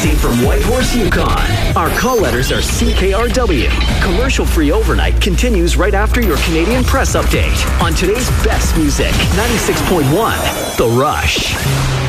Broadcasting from Whitehorse, Yukon. Our call letters are CKRW. Commercial-free overnight continues right after your Canadian Press Update on today's best music, 96.1 The Rush.